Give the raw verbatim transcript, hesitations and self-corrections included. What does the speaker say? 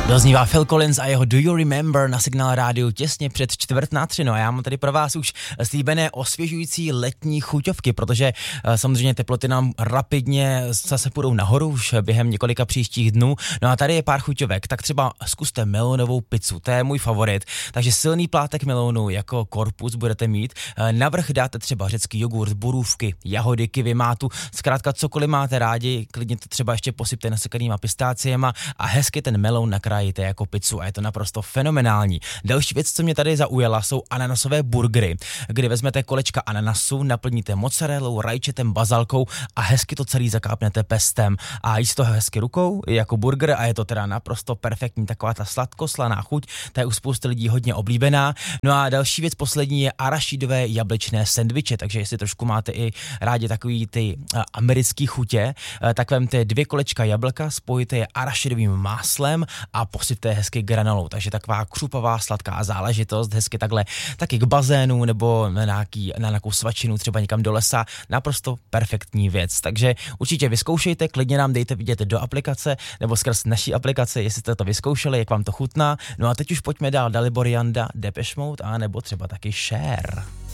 Doznívá Phil Collins a jeho Do You Remember na Signál rádiu těsně před čtvrt na tři. No a já mám tady pro vás už slíbené osvěžující letní chuťovky, protože samozřejmě teploty nám rapidně zase půjdou nahoru už během několika příštích dnů. No a tady je pár chuťovek, tak třeba zkuste melonovou pizzu, to je můj favorit. Takže silný plátek melonu jako korpus budete mít. Navrch dáte třeba řecký jogurt, borůvky, jahody, kiwi, mátu, zkrátka cokoliv máte rádi, klidně to třeba ještě posypte nasekanýma pistáciema a hezky ten melon nakrájíte jako pizzu a je to naprosto fenomenální. Další věc, co mě tady zaujala, jsou ananasové burgery, kdy vezmete kolečka ananasu, naplníte mozzarellou, rajčetem, bazalkou a hezky to celý zakápnete pestem a jíst to hezky rukou jako burger a je to teda naprosto perfektní, taková ta sladkoslaná chuť, ta je u spousty lidí hodně oblíbená. No a další věc poslední je arašidové jablečné sendviče, takže jestli trošku máte i rádi takový ty americký chutě, tak vemte dvě kolečka jablka, spojíte je arašidovým máslem a posypte hezky granolou, takže taková křupavá sladká záležitost, hezky takhle taky k bazénu nebo na, nějaký, na nějakou svačinu, třeba někam do lesa, naprosto perfektní věc, takže určitě vyzkoušejte, klidně nám dejte vidět do aplikace nebo skrz naší aplikace, jestli jste to vyzkoušeli, jak vám to chutná. No a teď už pojďme dál, Dalibor Janda, Depeche Mode a nebo třeba taky Cher.